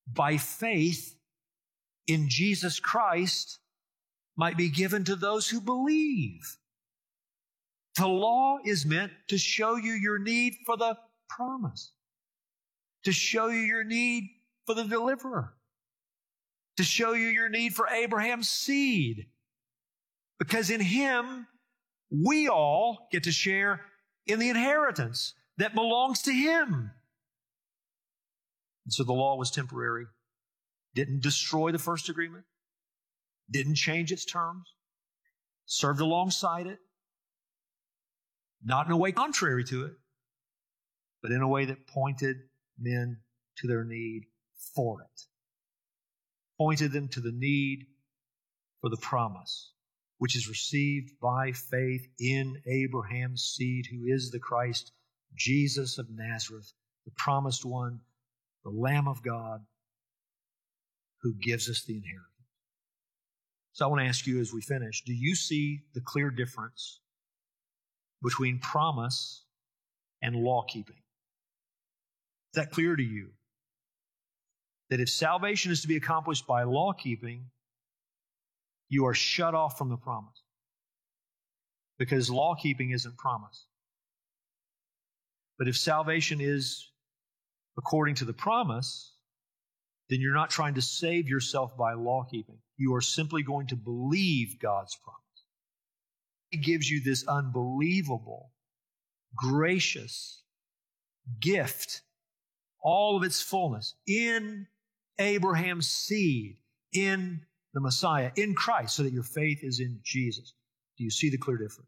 by faith in Jesus Christ might be given to those who believe. The law is meant to show you your need for the promise, to show you your need for the deliverer, to show you your need for Abraham's seed. Because in Him, we all get to share in the inheritance that belongs to Him. And so the law was temporary, didn't destroy the first agreement, didn't change its terms, served alongside it, not in a way contrary to it, but in a way that pointed men to their need for it. Pointed them to the need for the promise, which is received by faith in Abraham's seed, who is the Christ, Jesus of Nazareth, the promised one, the Lamb of God, who gives us the inheritance. So I want to ask you as we finish, do you see the clear difference between promise and law-keeping? Is that clear to you? That if salvation is to be accomplished by law-keeping, you are shut off from the promise. Because law-keeping isn't promise. But if salvation is according to the promise, then you're not trying to save yourself by law-keeping. You are simply going to believe God's promise. He gives you this unbelievable, gracious gift, all of its fullness, in Abraham's seed, in the Messiah, in Christ, so that your faith is in Jesus. Do you see the clear difference?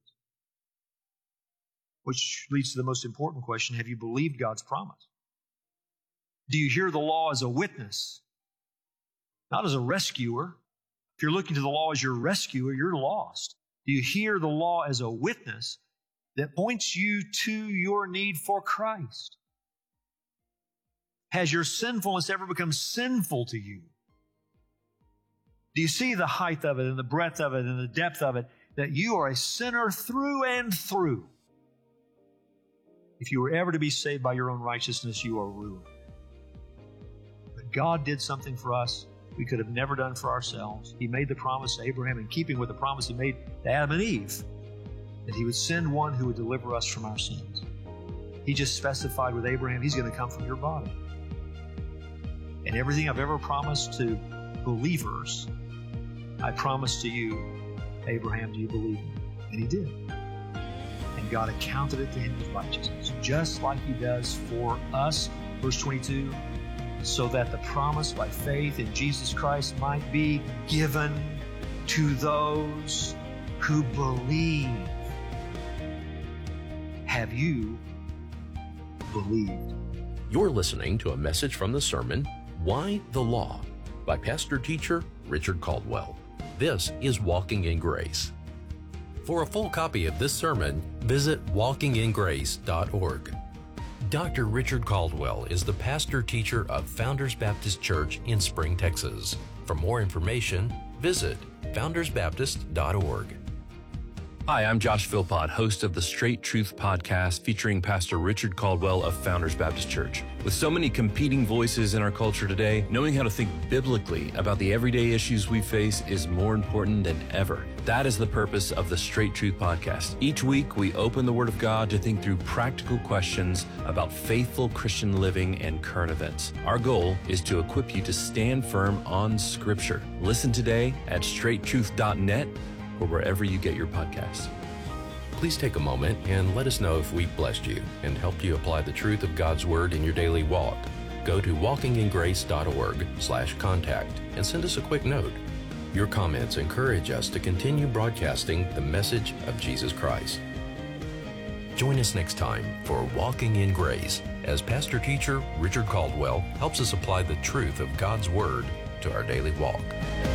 Which leads to the most important question: have you believed God's promise? Do you hear the law as a witness, not as a rescuer? If you're looking to the law as your rescuer, you're lost. Do you hear the law as a witness that points you to your need for Christ? Has your sinfulness ever become sinful to you? Do you see the height of it and the breadth of it and the depth of it, that you are a sinner through and through? If you were ever to be saved by your own righteousness, you are ruined. But God did something for us we could have never done for ourselves. He made the promise to Abraham, in keeping with the promise He made to Adam and Eve, that He would send one who would deliver us from our sins. He just specified with Abraham, He's going to come from your body. And everything I've ever promised to believers, I promise to you, Abraham, do you believe me? And he did. And God accounted it to him as righteousness, just like He does for us. Verse 22, so that the promise by faith in Jesus Christ might be given to those who believe. Have you believed? You're listening to a message from the sermon, Why the Law? By pastor-teacher Richard Caldwell. This is Walking in Grace. For a full copy of this sermon, visit walkingingrace.org. Dr. Richard Caldwell is the pastor-teacher of Founders Baptist Church in Spring, Texas. For more information, visit foundersbaptist.org. Hi, I'm Josh Philpott, host of the Straight Truth podcast featuring Pastor Richard Caldwell of Founders Baptist Church. With so many competing voices in our culture today, knowing how to think biblically about the everyday issues we face is more important than ever. That is the purpose of the Straight Truth podcast. Each week, we open the Word of God to think through practical questions about faithful Christian living and current events. Our goal is to equip you to stand firm on Scripture. Listen today at straighttruth.net or wherever you get your podcasts. Please take a moment and let us know if we blessed you and helped you apply the truth of God's Word in your daily walk. Go to walkingingrace.org/contact and send us a quick note. Your comments encourage us to continue broadcasting the message of Jesus Christ. Join us next time for Walking in Grace as pastor-teacher Richard Caldwell helps us apply the truth of God's Word to our daily walk.